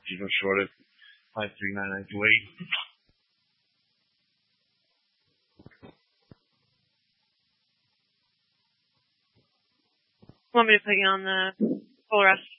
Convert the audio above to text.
Gino Short at 5399228. Want me to put you on the full rest